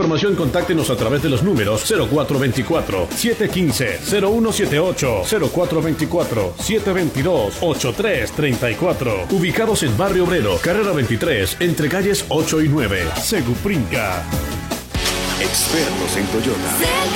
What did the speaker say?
información, contáctenos a través de los números 0424-715-0178, 0424-722-8334. Ubicados en Barrio Obrero, carrera 23, entre calles 8 y 9. Seguprinca. Expertos en Toyota.